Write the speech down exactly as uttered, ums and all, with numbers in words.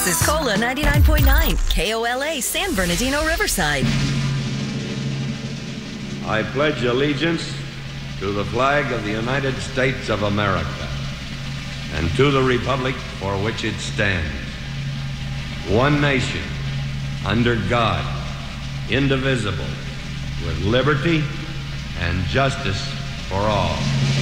is Cola ninety-nine point nine, K O L A, San Bernardino, Riverside. I pledge allegiance to the flag of the United States of America and to the republic for which it stands, one nation, under God, indivisible, with liberty and justice for all.